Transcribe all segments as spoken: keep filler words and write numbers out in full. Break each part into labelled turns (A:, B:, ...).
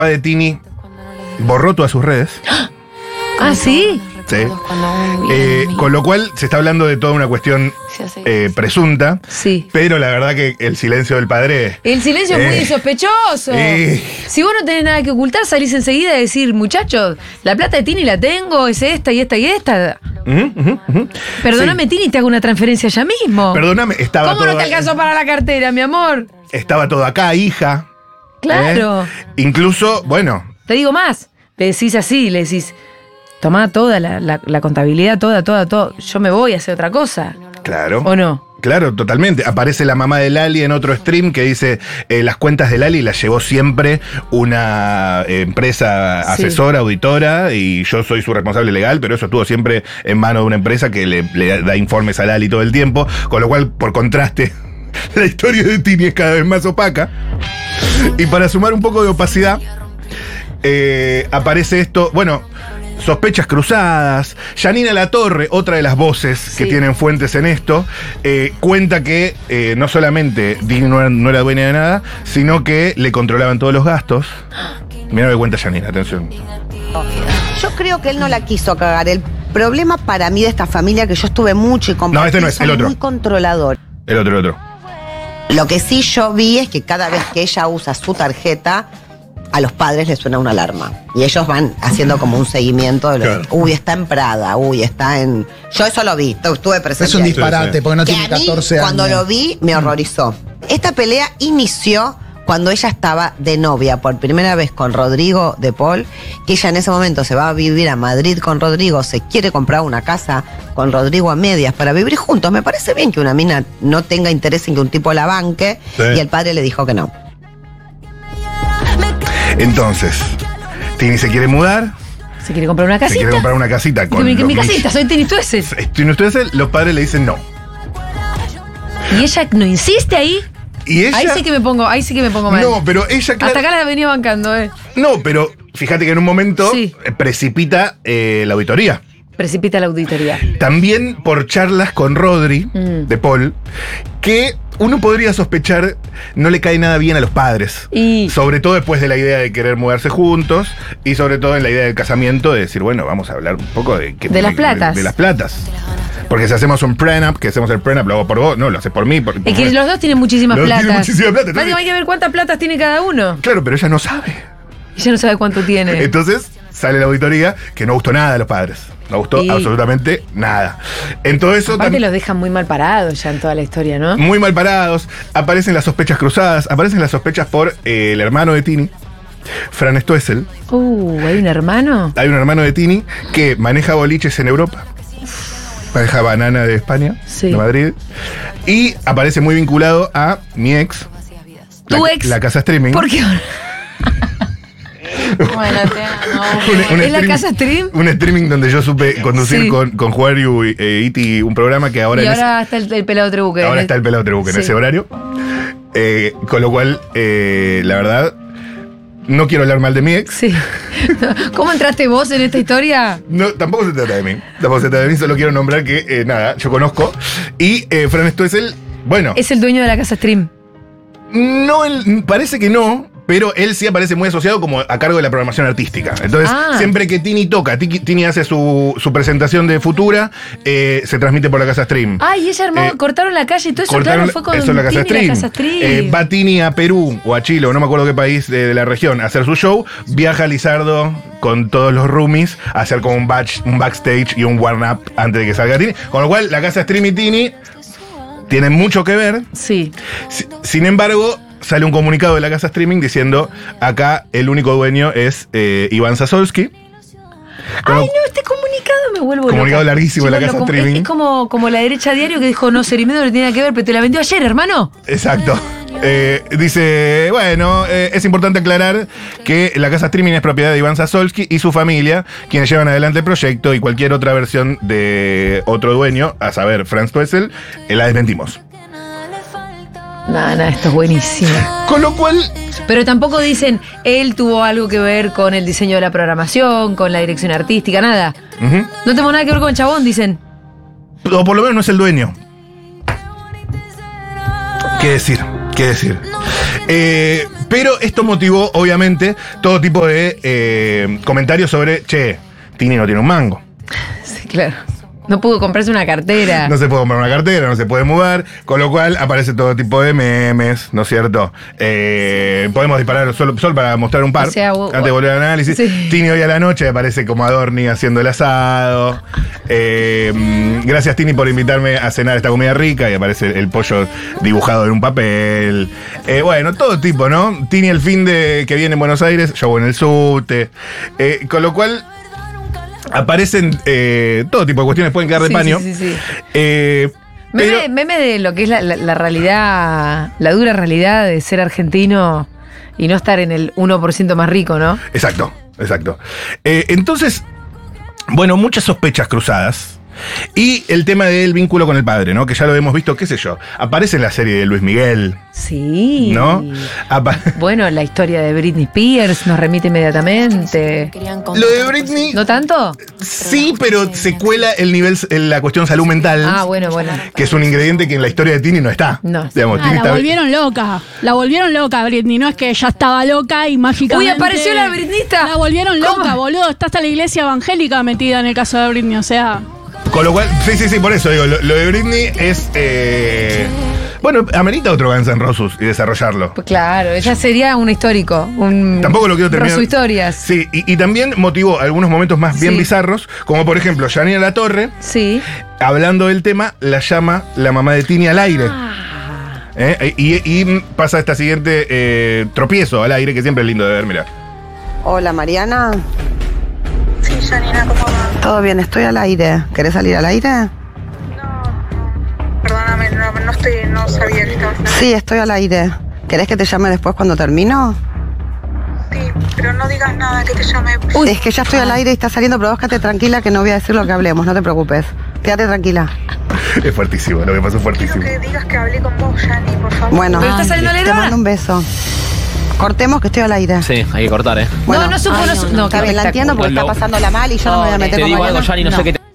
A: de Tini borró todas sus redes.
B: ¿Ah, sí?
A: Sí. Eh, con lo cual se está hablando de toda una cuestión eh, presunta.
B: Sí.
A: Pero la verdad que el silencio del padre.
B: El silencio es
A: eh,
B: muy sospechoso.
A: eh.
B: Si vos no tenés nada que ocultar, salís enseguida y decir, muchachos, la plata de Tini la tengo, es esta y esta y esta.
A: Uh -huh, uh -huh.
B: Perdóname,
A: Sí.
B: Tini, te hago una transferencia ya mismo.
A: Perdóname, estaba
B: ¿Cómo
A: todo.
B: no te alcanzó para la cartera, mi amor?
A: Estaba todo acá, hija.
B: Claro.
A: ¿Eh? Incluso, bueno.
B: Te digo más. Le decís así, le decís, tomá toda la, la, la contabilidad, toda, toda, todo. Yo me voy a hacer otra cosa.
A: Claro.
B: ¿O no?
A: Claro, totalmente. Aparece la mamá de Lali en otro stream que dice, eh, las cuentas de Lali las llevó siempre una eh, empresa
B: Sí.
A: asesora, auditora, y yo soy su responsable legal, pero eso estuvo siempre en manos de una empresa que le, le da informes a Lali todo el tiempo, con lo cual, por contraste, la historia de Tini es cada vez más opaca. Y para sumar un poco de opacidad, eh, aparece esto, bueno... Sospechas cruzadas. Janina Latorre, otra de las voces
B: Sí.
A: que tienen fuentes en esto, eh, cuenta que eh, no solamente Tini no era, no era dueña de nada, sino que le controlaban todos los gastos. Mira lo que cuenta Janina, atención.
C: Yo creo que él no la quiso cagar. El problema para mí de esta familia, que yo estuve mucho y compartí,
A: No, este no es,
C: son
A: el otro.
C: muy controlador.
A: El otro, el otro.
C: Lo que sí yo vi es que cada vez que ella usa su tarjeta, a los padres les suena una alarma. Y ellos van haciendo como un seguimiento de lo
A: Claro.
C: que, uy, está en Prada, uy, está en... Yo eso lo vi, tu- estuve presente.
D: Es un
C: ahí.
D: disparate,
A: Sí, sí.
D: porque no
C: Que
D: tiene
C: a mí,
D: catorce años.
C: cuando lo vi, me horrorizó. Esta pelea inició cuando ella estaba de novia por primera vez con Rodrigo de Paul, que ella en ese momento se va a vivir a Madrid con Rodrigo, se quiere comprar una casa con Rodrigo a medias para vivir juntos. Me parece bien que una mina no tenga interés en que un tipo la banque,
A: Sí.
C: y el padre le dijo que no.
A: Entonces, Tini se quiere mudar,
B: ¿Se quiere comprar una
A: se
B: casita?
A: quiere comprar una casita con
B: Mi, mi,
A: los
B: mi
A: mill-
B: casita, soy Tini Stuessel.
A: Tini Stuessel, los padres le dicen no.
B: Y ella no insiste ahí.
A: Y ella...
B: Ahí sí que me pongo, ahí sí que me pongo mal.
A: No, pero ella...
B: Hasta acá la venía bancando, eh.
A: No, pero fíjate que en un momento
B: Sí.
A: eh, precipita eh, la auditoría.
B: Precipita la auditoría.
A: También por charlas con Rodri,
B: Mm.
A: de Paul, que uno podría sospechar no le cae nada bien a los padres.
B: Y-
A: Sobre todo después de la idea de querer mudarse juntos y sobre todo en la idea del casamiento de decir, bueno, vamos a hablar un poco de... que-
B: De las platas.
A: De, las platas. Porque si hacemos un prenup, que hacemos el prenup, lo hago por vos, no, lo haces por mí. Por,
B: Es que los dos tienen muchísimas
A: Los dos
B: platas.
A: tienen muchísima plata, entonces-
B: Básicamente hay que ver cuántas platas tiene cada uno.
A: Claro, pero ella no sabe.
B: Ella no sabe cuánto tiene.
A: Entonces sale la auditoría que no gustó nada a los padres. No gustó
B: Y-
A: absolutamente nada. En todo eso
B: Aparte
A: también...
B: los dejan muy mal parados ya en toda la historia, ¿no?
A: Muy mal parados, aparecen las sospechas cruzadas, aparecen las sospechas por eh, el hermano de Tini, Fran Stoessel.
B: Uh, ¿hay un hermano?
A: Hay un hermano de Tini que maneja boliches en Europa, maneja Banana de España,
B: Sí.
A: de Madrid, y aparece muy vinculado a mi ex,
B: ¿Tu
A: la,
B: ex?
A: la casa streaming.
B: ¿Por qué?
E: Bueno, te amo.
A: Un- un
B: ¿Es la
A: stream-
B: casa stream?
A: Un streaming donde yo supe conducir
B: Sí.
A: con, con Juariu y eh, Iti un programa que ahora,
B: Y
A: en ese-
B: ahora está el, el pelado Trebuque.
A: ahora está el pelado Trebuque en
B: Sí.
A: ese horario. Eh, con lo cual, eh, la verdad, no quiero hablar mal de mi ex.
B: Sí. ¿Cómo entraste vos en esta historia?
A: No, tampoco se trata de mí. Tampoco se trata de mí, solo quiero nombrar que, eh, nada, yo conozco. Y eh, Fran Stoessel, bueno,
B: Es el dueño de la casa stream.
A: no, él- parece que no, pero él sí aparece muy asociado como a cargo de la programación artística. Entonces,
B: Ah.
A: siempre que Tini toca, Tini, Tini hace su, su presentación de Futura, eh, se transmite por la casa stream.
B: Ay, ella armó,
A: Eh,
B: cortaron la calle y todo eso,
A: Cortaron
B: claro, fue con
A: eso en la casa
B: Tini y
A: stream.
B: la casa stream.
A: Eh, va Tini a Perú o a Chile o no me acuerdo qué país de, de la región a hacer su show. Viaja Lizardo con todos los roomies a hacer como un, batch, un backstage y un warm-up antes de que salga Tini. Con lo cual, la casa stream y Tini tienen mucho que ver.
B: Sí.
A: Si- Sin embargo, sale un comunicado de la casa streaming diciendo acá el único dueño es eh, Iván Sasolsky. Con lo-
B: Ay, no, este comunicado me vuelvo
A: Comunicado
B: loca.
A: larguísimo de la
B: Chicos,
A: casa
B: lo com-
A: streaming.
B: Es, es como, como la derecha diario que dijo, no, Serimedo no tiene nada que ver, pero te la vendió ayer, hermano.
A: Exacto. Eh, dice, bueno, eh, es importante aclarar que la casa streaming es propiedad de Iván Sasolsky y su familia, quienes llevan adelante el proyecto y cualquier otra versión de otro dueño, a saber, Franz Stoessel, eh, la desmentimos.
B: No, no, esto es buenísimo.
A: Con lo cual,
B: Pero tampoco dicen, él tuvo algo que ver con el diseño de la programación, con la dirección artística, nada.
A: ujú,
B: No tengo nada que ver con el chabón, dicen.
A: o por lo menos no es el dueño. ¿Qué decir? ¿Qué decir? Eh, pero esto motivó, obviamente, todo tipo de eh, comentarios sobre, che, Tini no tiene un mango.
B: Sí, claro. No pudo comprarse una cartera.
A: No se puede comprar una cartera, no se puede mudar, con lo cual aparece todo tipo de memes, ¿no es cierto? Eh, podemos disparar solo, solo para mostrar un par,
B: O sea,
A: antes de volver al análisis.
B: Sí.
A: Tini hoy a la noche aparece como Adorni haciendo el asado. Eh, mm, gracias, Tini, por invitarme a cenar esta comida rica, y aparece el, el pollo dibujado en un papel. Eh, bueno, todo tipo, ¿no? Tini el fin de que viene en Buenos Aires, yo en el subte. Eh, con lo cual aparecen eh, todo tipo de cuestiones, pueden quedar de
B: Sí,
A: paño.
B: sí, sí, sí.
A: Eh,
B: Meme,
A: pero-
B: meme de lo que es la, la- la realidad, la dura realidad de ser argentino y no estar en el uno por ciento más rico, ¿no?
A: Exacto, exacto. Eh, entonces, bueno, muchas sospechas cruzadas. Y el tema del vínculo con el padre, ¿no? Que ya lo hemos visto, qué sé yo. Aparece en la serie de Luis Miguel,
B: Sí.
A: ¿no? Apa-
B: Bueno, la historia de Britney Spears nos remite inmediatamente.
A: Lo de Britney,
B: ¿No tanto?
A: sí, pero se cuela el nivel, la cuestión salud mental,
B: Ah, bueno, bueno.
A: que es un ingrediente que en la historia de Tini no está.
B: No.
A: Digamos,
D: Ah,
A: Tini
D: la
A: está-
D: volvieron loca. La volvieron loca, Britney. No es que ella estaba loca y mágicamente.
B: Uy, apareció la Britneysta.
D: La volvieron
B: ¿Cómo?
D: loca, boludo. Está hasta la iglesia evangélica metida en el caso de Britney. O sea.
A: Con lo cual, sí, sí, sí, por eso digo, lo, lo de Britney es. eh, bueno, amerita otro Guns N' Roses y desarrollarlo.
B: Pues claro, ella sería un histórico. Un
A: Tampoco lo quiero terminar.
B: Rosu historias.
A: Sí, y, y también motivó algunos momentos más bien
B: Sí.
A: bizarros, como por ejemplo, Janina Latorre,
B: Sí.
A: hablando del tema, la llama la mamá de Tini al aire.
B: Ah.
A: ¿Eh? Y, y pasa esta siguiente eh, tropiezo al aire, que siempre es lindo de ver, mira.
C: Hola, Mariana.
E: Sí, Janina, ¿cómo va?
C: ¿Todo bien? Estoy al aire. ¿Querés salir al aire?
E: No, no, perdóname, no, no estoy, no sabía que estabas en la...
C: Sí, estoy al aire. ¿Querés que te llame después cuando termino?
E: Sí, pero no digas nada, que te llame.
B: Uy.
C: Es que ya estoy al aire y está saliendo, pero vos quédate tranquila que no voy a decir lo que hablemos, no te preocupes. Quédate tranquila.
A: Es fuertísimo, lo que pasó es
E: Quiero
A: fuertísimo.
E: que digas que hablé con vos, Jani, por favor.
C: Bueno,
B: ¿Pero está saliendo al aire
C: te
B: ahora?
C: mando un beso. Cortemos que estoy al aire.
F: Sí, hay que cortar, ¿eh?
C: Bueno,
B: no, no supo,
C: ay,
B: no supo. No,
C: está
B: qué
C: bien, la entiendo porque
F: espectáculo.
C: está pasándola mal y yo no me voy a meter
F: Te
C: con
F: digo algo,
C: Mariana.
F: Yanni, no, sé qué te...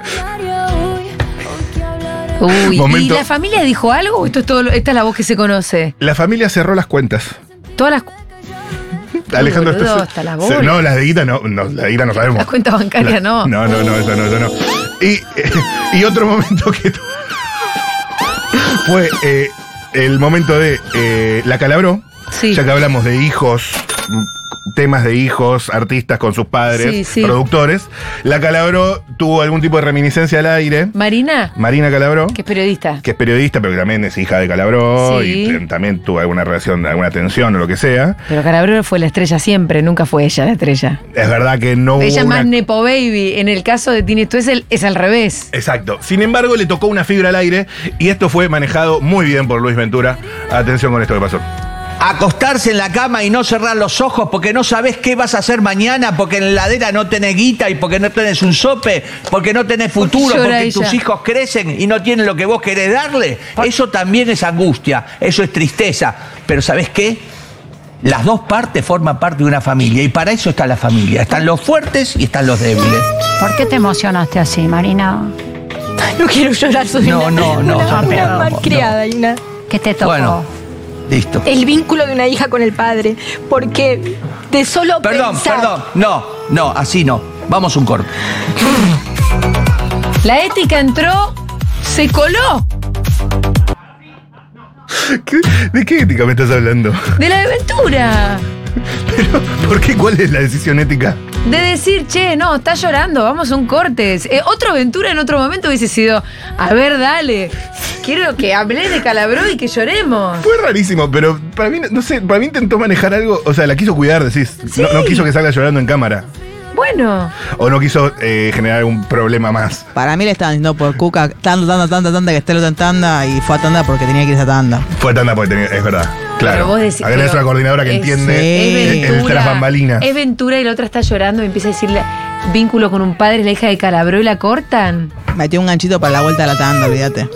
B: Uy,
A: Momento-
B: ¿y la familia dijo algo o esto es todo, lo- esta es la voz que se conoce?
A: La familia cerró las cuentas.
B: Todas las,
A: Alejandro
B: boludo,
A: Espesa-
B: hasta la
A: se-
B: bola.
A: No, las de Guita no, no, las de Guita no sabemos.
B: las cuentas bancarias, no.
A: No, no, no, eso no, eso no. Y, eh, y otro momento que tu- fue eh, el momento de eh, la Calabró,
B: Sí.
A: ya que hablamos de hijos, m- temas de hijos, artistas con sus padres,
B: Sí, sí.
A: productores. La Calabró tuvo algún tipo de reminiscencia al aire.
B: Marina,
A: Marina Calabró,
B: que es periodista.
A: que es periodista, pero que también es hija de Calabró
B: Sí.
A: y t- también tuvo alguna relación, alguna tensión o lo que sea.
B: Pero Calabró fue la estrella siempre, nunca fue ella la estrella.
A: Es verdad que no hubo
B: Ella es
A: una-
B: más Nepo Baby. En el caso de Tini Stoessel es al revés.
A: Exacto. Sin embargo, le tocó una fibra al aire y esto fue manejado muy bien por Luis Ventura. Atención con esto que pasó.
G: Acostarse en la cama y no cerrar los ojos porque no sabes qué vas a hacer mañana, porque en la heladera no tenés guita y porque no tenés un sope, porque no tenés
B: ¿Por qué
G: futuro,
B: llora
G: porque
B: ella?
G: tus hijos crecen y no tienen lo que vos querés darle. Eso también es angustia, eso es tristeza. Pero ¿sabés qué? Las dos partes forman parte de una familia y para eso está la familia. Están los fuertes y están los débiles.
H: ¿Por qué te emocionaste así, Marina?
I: No quiero llorar, soy
G: No,
I: una,
G: no, no,
I: una,
G: no,
I: una
G: no,
I: malcriada y una...
H: ¿Qué te tocó?
G: Bueno, listo.
I: El vínculo de una hija con el padre, porque de solo
G: Perdón,
I: pensar...
G: perdón. No, no, así no. Vamos a un corte.
B: La ética entró, se coló.
A: ¿Qué- ¿De qué ética me estás hablando?
B: De la de Ventura.
A: Pero, ¿por qué? ¿Cuál es la decisión ética?
B: De decir, che, no, está llorando, vamos a un corte. Eh, otro Ventura en otro momento hubiese sido, a ver, dale, quiero que hable de Calabró y que lloremos.
A: Fue rarísimo, pero para mí, no sé, para mí intentó manejar algo, o sea, la quiso cuidar, decís.
B: Sí.
A: No, no quiso que salga llorando en cámara.
B: Bueno,
A: O no quiso eh, generar algún problema más.
J: Para mí le estaban diciendo por Cuca, tanda, tanda, tanda, tanda, que esté en tanda y fue a tanda porque tenía que ir a esa tanda.
A: Fue tanda porque tenía, es verdad. Claro.
B: Pero vos decís-
A: Acá tenés
B: pero
A: una coordinadora que
B: es-
A: entiende
J: Sí.
B: es
A: el
B: Ventura.
A: tras bambalinas.
B: Es Ventura y la otra está llorando y empieza a decirle vínculo con un padre, es la hija de Calabró y la cortan.
J: Metió un ganchito para la vuelta de la tanda, olvídate.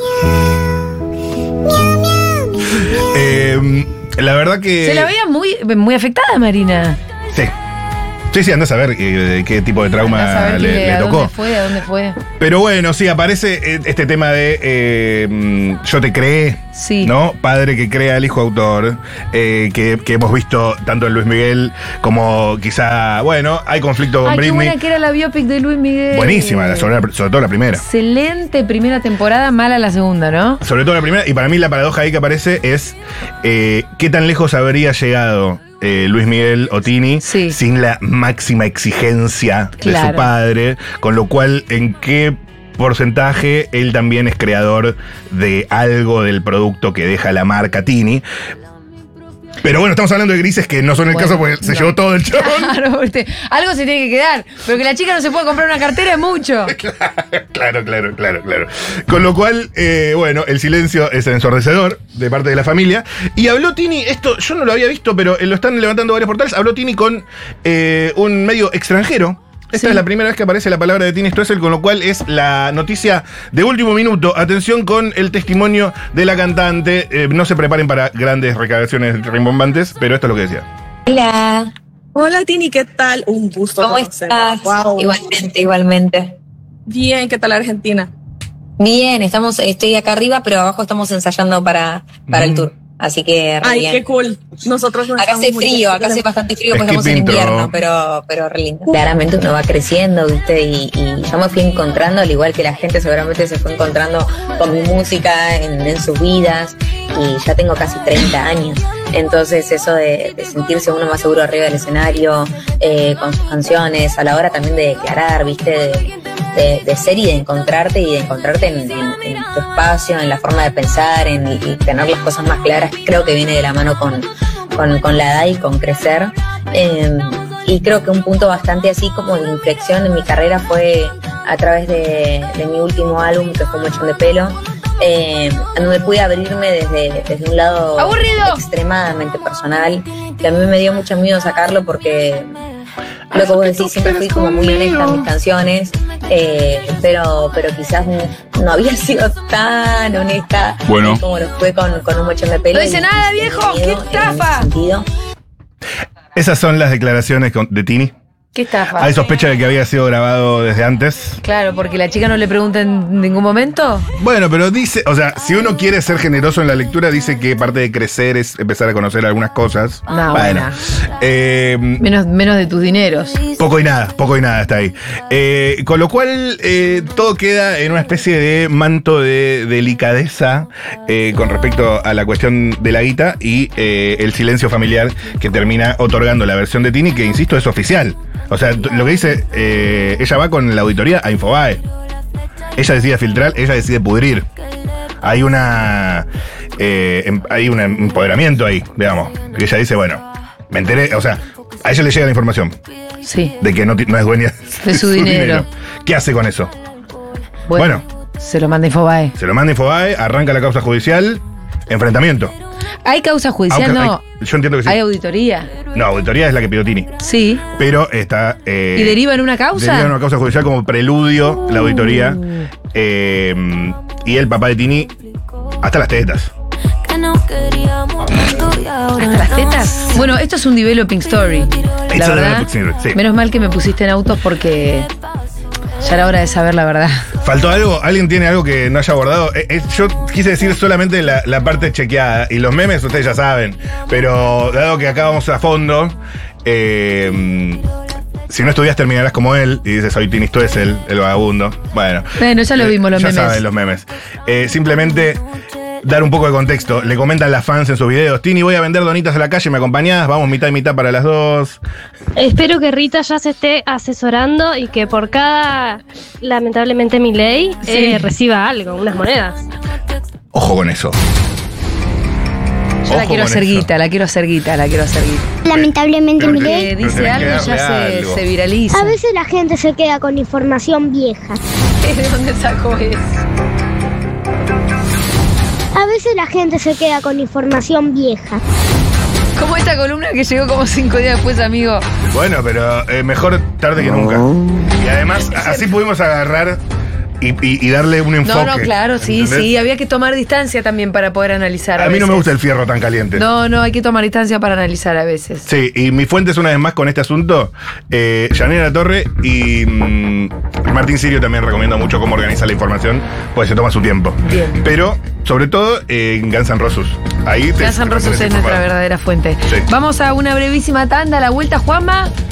A: Eh, la verdad que.
B: Se la veía muy, muy afectada, Marina.
A: Sí. Sí, sí, andás a ver eh, qué tipo de trauma
B: Andás a ver
A: le,
B: qué-
A: le
B: a
A: tocó.
B: dónde fue, a dónde fue.
A: Pero bueno, sí, aparece eh, este tema de eh, mm, yo te creé,
B: Sí.
A: ¿no? Padre que crea al hijo autor, eh, que, que hemos visto tanto en Luis Miguel como quizá, bueno, hay conflicto con
B: Ay, qué
A: Britney.
B: buena que era la biopic de Luis Miguel.
A: Buenísima, la- sobre, la- sobre todo la primera.
B: Excelente primera temporada, mala la segunda, ¿no?
A: Sobre todo la primera, y para mí la paradoja ahí que aparece es eh, qué tan lejos habría llegado eh, Luis Miguel o Tini
B: Sí.
A: sin la máxima exigencia de
B: Claro.
A: su padre, con lo cual en qué porcentaje él también es creador de algo del producto que deja la marca Tini. Pero bueno, estamos hablando de grises que no son el
B: Bueno,
A: caso porque se
B: no.
A: llevó todo el chabón.
B: Claro, ¿viste? Algo se tiene que quedar. Pero que la chica no se pueda comprar una cartera es mucho.
A: Claro, claro, claro, claro. Con lo cual, eh, bueno, el silencio es ensordecedor de parte de la familia. Y habló Tini, esto yo no lo había visto, pero lo están levantando varios portales. Habló Tini con eh, un medio extranjero. Esta
B: Sí.
A: es la primera vez que aparece la palabra de Tini Stoessel, con lo cual es la noticia de último minuto. Atención con el testimonio de la cantante. Eh, no se preparen para grandes recabaciones rimbombantes, pero esto es lo que decía.
F: Hola,
K: Hola Tini, ¿qué tal? Un gusto
F: ¿cómo
K: conocerte.
F: estás?
K: Wow.
F: Igualmente, igualmente.
K: Bien, ¿qué tal Argentina?
F: Bien, estamos, estoy acá arriba, pero abajo estamos ensayando para, para el
A: Mm.
F: tour. Así que re
K: Ay,
F: bien.
K: qué cool. Nosotros no
F: Acá
K: estamos
F: hace
K: muy
F: frío,
K: lejos.
F: acá hace bastante frío porque
A: Skip
F: estamos en
A: intro.
F: invierno, pero, pero re lindo. Claramente uno va creciendo, ¿viste? Y, y yo me fui encontrando, al igual que la gente seguramente se fue encontrando con mi música en, en sus vidas. Y ya tengo casi treinta años. Entonces eso de, de sentirse uno más seguro arriba del escenario, eh, con sus canciones, a la hora también de declarar, ¿viste? De, de, de ser y de encontrarte y de encontrarte en, en, en tu espacio, en la forma de pensar, en y tener las cosas más claras, creo que viene de la mano con, con, con la edad y con crecer. Eh, y creo que un punto bastante así como de inflexión en mi carrera fue a través de, de mi último álbum, que fue Mechón de Pelo, eh, en donde pude abrirme desde, desde un lado
B: ¡Aburrido!
F: extremadamente personal, que a mí me dio mucho miedo sacarlo porque lo que vos decís, siempre fui como muy honesta en mis canciones, eh, pero, pero quizás no había sido tan honesta
A: Bueno.
F: como lo fue con, con un Mechón de Pelo.
B: No dice
F: y-
B: nada,
F: y
B: viejo,
F: miedo
B: qué
F: en ese
B: estafa.
F: sentido.
A: Esas son las declaraciones con- de Tini.
B: ¿Qué estafa?
A: Hay sospecha de que había sido grabado desde antes.
B: Claro, porque la chica no le pregunta en ningún momento.
A: Bueno, pero dice, o sea, si uno quiere ser generoso en la lectura, dice que parte de crecer es empezar a conocer algunas cosas.
B: No,
A: bueno.
B: bueno.
A: Eh,
B: Menos, menos de tus dineros.
A: poco y nada, poco y nada está ahí. Eh, con lo cual, eh, todo queda en una especie de manto de delicadeza eh, con respecto a la cuestión de la guita y eh, el silencio familiar que termina otorgando la versión de Tini, que insisto, es oficial. O sea, t- lo que dice, eh, ella va con la auditoría a Infobae. Ella decide filtrar, ella decide pudrir. Hay una. eh, em- hay un empoderamiento ahí, digamos. Que ella dice, bueno, me enteré, o sea, a ella le llega la información
B: Sí.
A: de que no, ti- no es dueña
B: De su dinero.
A: ¿Qué hace con eso?
B: Bueno, se lo manda Infobae.
A: Se lo manda Infobae, arranca la causa judicial, enfrentamiento.
B: ¿Hay causa judicial?
A: Aunque
B: No.
A: hay- yo entiendo que sí.
B: Hay auditoría.
A: No, auditoría es la que pidió Tini.
B: Sí.
A: Pero está. eh,
B: ¿Y deriva en una causa?
A: Deriva en una causa judicial como preludio, la auditoría. Eh, y el papá de Tini, hasta las tetas.
B: ¿Hasta las tetas? Bueno, esto es un developing story. La
A: It's a
B: verdad.
A: developing story, sí.
B: Menos mal que me pusiste en autos porque ya era hora de saber la verdad.
A: ¿Faltó algo? ¿Alguien tiene algo que no haya abordado? Eh, eh, yo quise decir solamente la, la parte chequeada. Y los memes ustedes ya saben. Pero dado que acá vamos a fondo, eh, si no estudias terminarás como él. Y dices, soy Tini Stoessel, el vagabundo. Bueno.
B: Bueno, ya lo vimos los
A: ya
B: memes.
A: saben los memes. Eh, simplemente dar un poco de contexto. Le comentan las fans en sus videos. Tini, voy a vender donitas a la calle, ¿me acompañás? Vamos mitad y mitad para las dos.
L: Espero que Rita ya se esté asesorando y que por cada, lamentablemente, mi ley
B: Sí.
L: eh, reciba algo, unas monedas.
A: Ojo con eso.
B: Yo la
A: Ojo
B: quiero
A: con
B: hacer
A: eso.
B: guita, la quiero hacer guita, la quiero hacer guita.
M: Lamentablemente,
A: Pero
M: mi
A: te-
M: ley.
B: Que
A: pero
B: dice
A: tenés que
B: algo y ya
A: darle
B: se,
A: algo.
B: se viraliza.
M: A veces la gente se queda con información vieja.
B: ¿De dónde sacó eso?
M: A veces la gente se queda con información vieja.
B: Como esta columna que llegó como cinco días después, amigo.
A: Bueno, pero eh, mejor tarde que nunca. Y además, así pudimos agarrar y, y- y darle un enfoque.
B: No, no, claro, sí,
A: ¿entendés?
B: sí. Había que tomar distancia también para poder analizar. A,
A: A mí no me
B: veces.
A: gusta el fierro tan caliente.
B: No, no, hay que tomar distancia para analizar a veces.
A: Sí, y mis fuentes una vez más con este asunto, eh, Yanira La Torre y mm, Martín Sirio también recomiendo mucho cómo organiza la información, pues se toma su tiempo.
B: Bien.
A: Pero, sobre todo, eh, en Guns N' Roses. Ahí te
B: Guns N' Roses es nuestra verdadera fuente.
A: Sí.
B: Vamos a una brevísima tanda, a la vuelta, Juanma.